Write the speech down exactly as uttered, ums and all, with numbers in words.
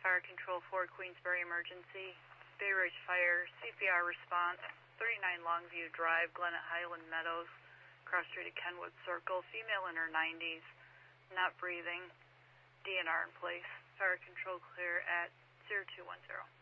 Fire Control four, Queensbury Emergency. Bay Ridge Fire, C P R response, thirty-nine Longview Drive, Glennet Highland Meadows, cross street at Kenwood Circle, female in her nineties, not breathing, D N R in place. Fire Control clear at zero two one zero.